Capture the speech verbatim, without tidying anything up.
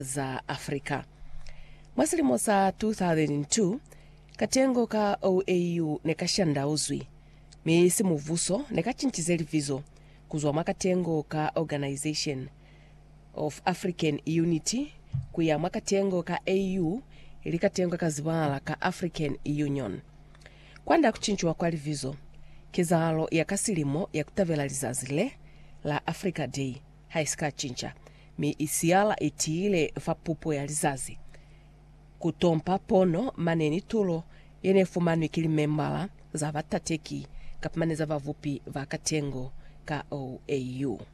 za Afrika. Mwasilimo sa two thousand two, katengo ka O A U nekashanda uzwi. Miisi muvuso nekachinchizeli vizo kuzwa makatengo ka Organization of African Unity kuya makatengo ka A U ili katengo kazibala ka African Union. Kwanda kuchinchwa kwa livizo, kizalo ya kasilimo ya kutavela lizazile la Africa Day haiska chincha. Mi isiala itiile fapupo ya lizazi. Kutompa pono maneni tulo yene fumanu ikili membala za vatateki kapmane za vavupi vakatengo ka O A U.